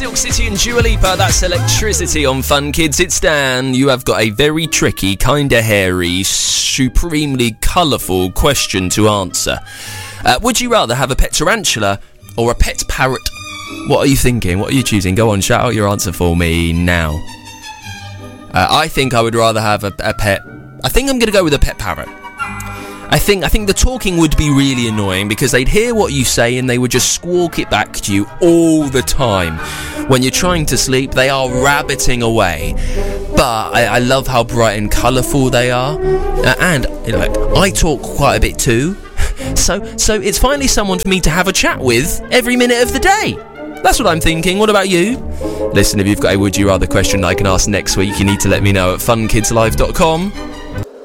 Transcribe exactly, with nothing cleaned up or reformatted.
Silk City and Dua Lipa, that's Electricity on Fun Kids. It's Dan. You have got a very tricky, kinda hairy, supremely colourful question to answer. Uh, would you rather have a pet tarantula or a pet parrot? What are you thinking? What are you choosing? Go on, shout out your answer for me now. Uh, I think I would rather have a, a pet... I think I'm going to go with a pet parrot. I think I think the talking would be really annoying because they'd hear what you say and they would just squawk it back to you all the time. When you're trying to sleep, they are rabbiting away. But I, I love how bright and colourful they are. Uh, and you know, I talk quite a bit too. So, so it's finally someone for me to have a chat with every minute of the day. That's what I'm thinking. What about you? Listen, if you've got a would you rather question I can ask next week, you need to let me know at fun kids live dot com.